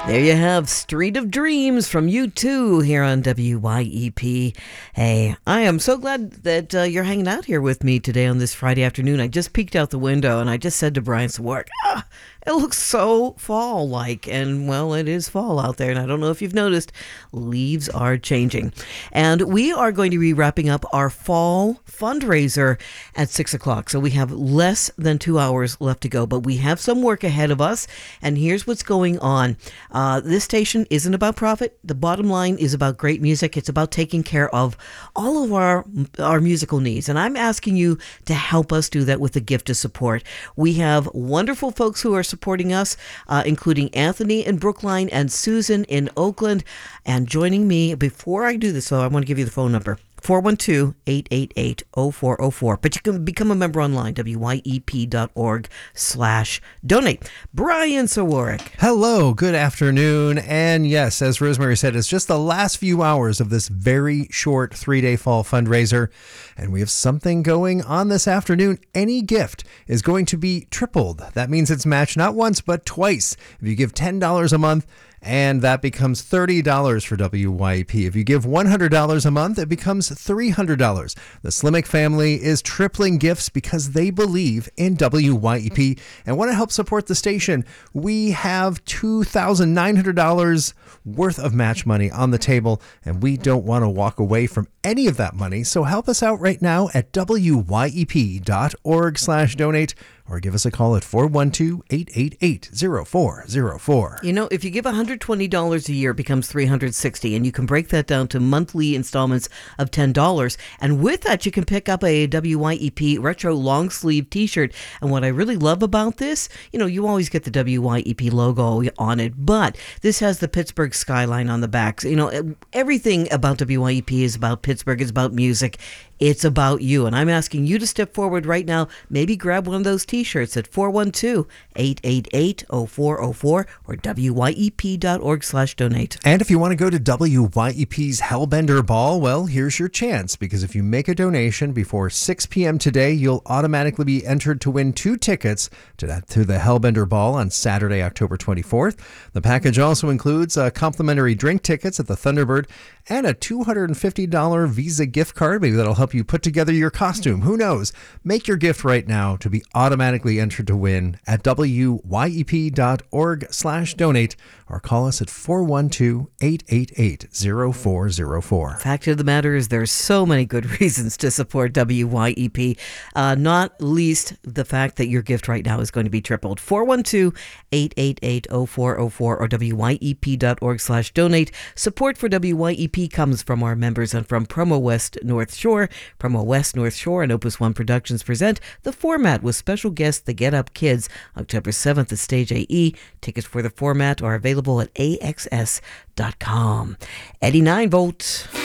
There you have Street of Dreams from U2 here on WYEP. Hey, I am so glad that you're hanging out here with me today on this Friday afternoon. I just peeked out the window and I just said to Brian Sawark, it looks so fall-like. And, well, it is fall out there. And I don't know if you've noticed, leaves are changing. And we are going to be wrapping up our fall fundraiser at 6 o'clock. So we have less than 2 hours left to go. But we have some work ahead of us. And here's what's going on. This station isn't about profit. The bottom line is about great music. It's about taking care of all of our musical needs. And I'm asking you to help us do that with a gift of support. We have wonderful folks who are supporting us, including Anthony in Brookline and Susan in Oakland. And joining me, before I do this, though, I want to give you the phone number. 412-888-0404. But you can become a member online, wyep.org/donate. Brian Sawark. Hello, good afternoon. And yes, as Rosemary said, it's just the last few hours of this very short 3-day fall fundraiser. And we have something going on this afternoon. Any gift is going to be tripled. That means it's matched not once, but twice. If you give $10 a month, and that becomes $30 for WYEP. If you give $100 a month, it becomes $300. The Slimmick family is tripling gifts because they believe in WYEP and want to help support the station. We have $2,900 worth of match money on the table, and we don't want to walk away from any of that money. So help us out right now at wyep.org/donate. Or give us a call at 412-888-0404. You know, if you give $120 a year, it becomes $360, and you can break that down to monthly installments of $10. And with that, you can pick up a WYEP retro long sleeve t-shirt. And what I really love about this, you know, you always get the WYEP logo on it, but this has the Pittsburgh skyline on the back. So, you know, everything about WYEP is about Pittsburgh. It's about music. It's about you. And I'm asking you to step forward right now. Maybe grab one of those t-shirts at 412-888-0404 or wyep.org/donate. And if you want to go to WYEP's Hellbender Ball, well, here's your chance. Because if you make a donation before 6 p.m. today, you'll automatically be entered to win 2 tickets to the Hellbender Ball on Saturday, October 24th. The package also includes complimentary drink tickets at the Thunderbird and a $250 Visa gift card. Maybe that'll help you put together your costume. Who knows? Make your gift right now to be automatically entered to win at wyep.org/donate or call us at 412-888-0404. Fact of the matter is there's so many good reasons to support WYEP, not least the fact that your gift right now is going to be tripled. 412-888-0404 or wyep.org/donate. Support for WYEP comes from our members and from Promo West North Shore. Promo West North Shore and Opus One Productions present The Format with special guest The Get Up Kids, October 7th at Stage AE. Tickets for The Format are available at AXS.com. Eddie 9 Volt.